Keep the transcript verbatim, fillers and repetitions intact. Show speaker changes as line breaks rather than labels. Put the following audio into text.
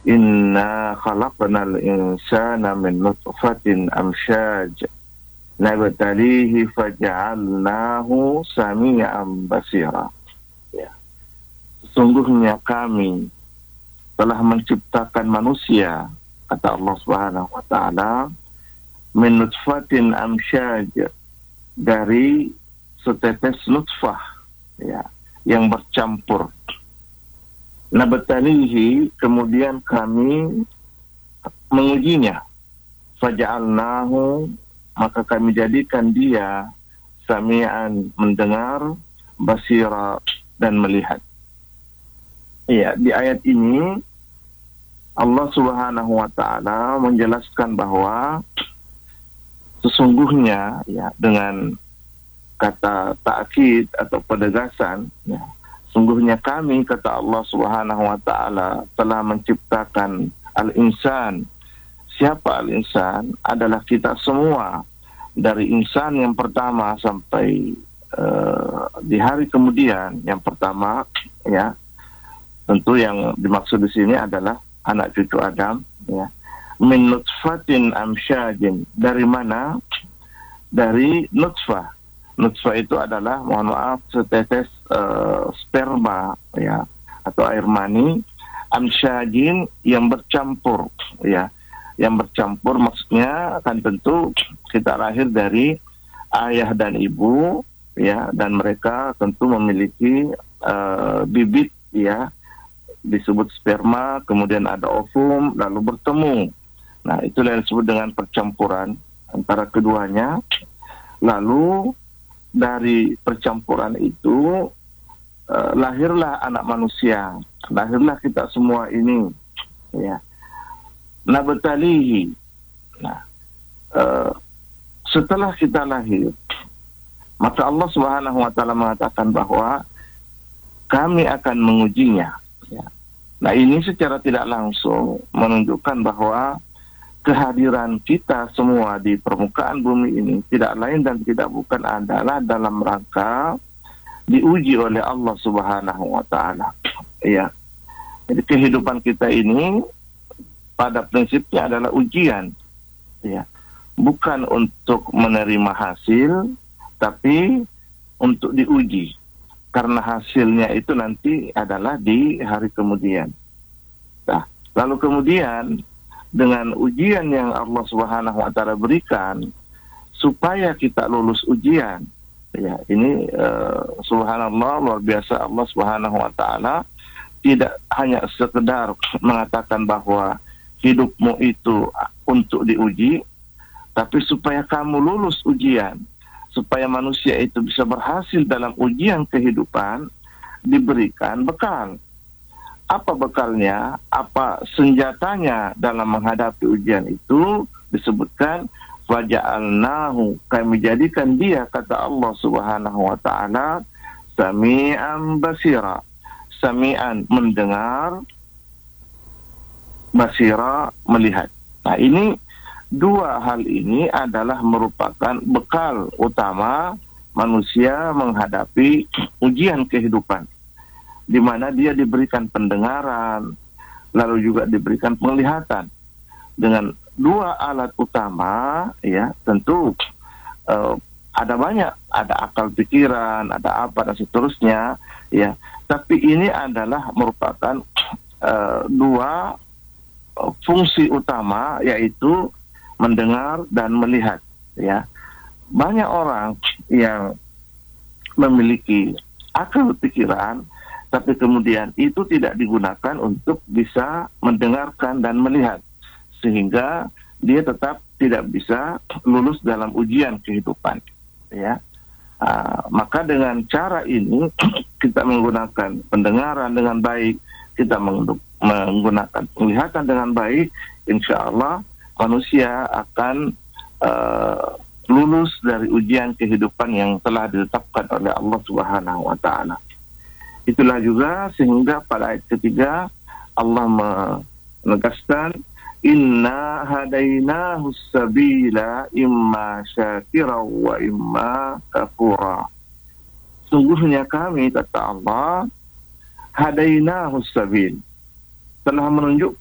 Inna khalaqnal insana min nutfatin amsyaj nabtalihi faja'alnahu sami'an basira. Ya. Sesungguhnya kami telah menciptakan manusia, kata Allah Subhanahu wa taala, min nutfatin amsyaj, dari setetes nutfah, ya, yang bercampur. Nabtalihi, kemudian kami mengujinya. Faja'alnahu, maka kami jadikan dia sami'an, mendengar, basira, dan melihat. Iya, di ayat ini Allah Subhanahu wa taala menjelaskan bahwa sesungguhnya, ya, dengan kata ta'kid atau penegasan, ya, sungguhnya kami, kata Allah Subhanahu wa taala, telah menciptakan al-insan. Siapa al-insan? Adalah kita semua, dari insan yang pertama sampai uh, di hari kemudian. Yang pertama, ya, tentu yang dimaksud di sini adalah anak cucu Adam, ya. Min nutfatin amsyajin, dari mana? Dari nutfah. Nutfah itu adalah, mohon maaf, setetes uh, sperma, ya, atau air mani, amsyajin, yang bercampur, ya. Yang bercampur maksudnya kan tentu kita lahir dari ayah dan ibu, ya, dan mereka tentu memiliki uh, bibit, ya, disebut sperma, kemudian ada ovum, lalu bertemu. Nah, itulah yang disebut dengan percampuran antara keduanya. Lalu dari percampuran itu uh, lahirlah anak manusia, lahirlah kita semua ini, ya. Nabtalihi. Nah, uh, setelah kita lahir, maka Allah Subhanahu wa taala mengatakan bahwa kami akan mengujinya, ya. Nah, ini secara tidak langsung menunjukkan bahwa kehadiran kita semua di permukaan bumi ini tidak lain dan tidak bukan adalah dalam rangka diuji oleh Allah Subhanahu wa taala, ya. Jadi kehidupan kita ini pada prinsipnya adalah ujian, ya. Bukan untuk menerima hasil, tapi untuk diuji. Karena hasilnya itu nanti adalah di hari kemudian. Nah, lalu kemudian dengan ujian yang Allah Subhanahu wa taala berikan supaya kita lulus ujian. Ya, ini uh, subhanallah, luar biasa, Allah Subhanahu wa taala tidak hanya sekedar mengatakan bahwa hidupmu itu untuk diuji, tapi supaya kamu lulus ujian, supaya manusia itu bisa berhasil dalam ujian kehidupan, diberikan bekal. Apa bekalnya? Apa senjatanya dalam menghadapi ujian itu? Disebutkan waja'alnahu, kami jadikan dia, kata Allah Subhanahu wa taala, sami'an basira. Sami'an, mendengar, basira, melihat. Nah, ini dua hal ini adalah merupakan bekal utama manusia menghadapi ujian kehidupan, di mana dia diberikan pendengaran, lalu juga diberikan penglihatan. Dengan dua alat utama, ya, tentu uh, ada banyak, ada akal pikiran, ada apa dan seterusnya, ya. Tapi ini adalah merupakan uh, dua uh, fungsi utama, yaitu mendengar dan melihat, ya. Banyak orang yang memiliki akal pikiran, tapi kemudian itu tidak digunakan untuk bisa mendengarkan dan melihat, sehingga dia tetap tidak bisa lulus dalam ujian kehidupan, ya. Uh, maka dengan cara ini kita menggunakan pendengaran dengan baik, kita menggunakan penglihatan dengan baik, insya Allah manusia akan uh, lulus dari ujian kehidupan yang telah ditetapkan oleh Allah Subhanahu wa taala. Itulah juga sehingga pada ayat ketiga Allah menegaskan, inna hadainahu sabila imma syakira wa imma kafura. Sungguhnya kami, kata Allah, hadainahu sabil, telah menunjuk